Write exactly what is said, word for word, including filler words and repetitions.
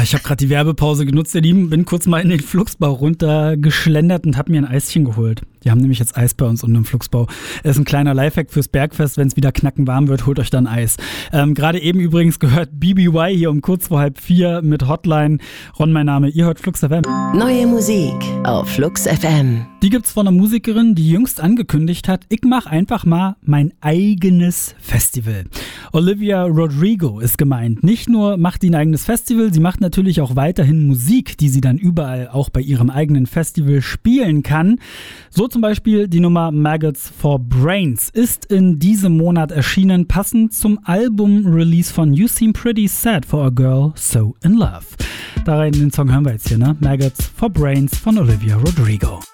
ich habe gerade die Werbepause genutzt, ihr Lieben. Bin kurz mal in den Flugsbau runtergeschlendert und habe mir ein Eischen geholt. Die haben nämlich jetzt Eis bei uns unten im Flugsbau. Das ist ein kleiner Lifehack fürs Bergfest. Wenn es wieder knacken warm wird, holt euch dann Eis. Ähm, gerade eben übrigens gehört B B Y hier um kurz vor halb vier mit Hotline. Ron, mein Name. Ihr hört Flux F M. Neue Musik auf Flux F M. Die gibt's von einer Musikerin, die jüngst angekündigt hat, ich mache einfach mal mein eigenes Festival. Olivia Rodrigo ist gemeint. Nicht nur macht die ein eigenes Festival, sie macht natürlich auch weiterhin Musik, die sie dann überall auch bei ihrem eigenen Festival spielen kann. So zum Beispiel die Nummer Maggots for Brains ist in diesem Monat erschienen, passend zum Album-Release von You Seem Pretty Sad for a Girl So in Love. Da rein den Song hören wir jetzt hier, ne? Maggots for Brains von Olivia Rodrigo.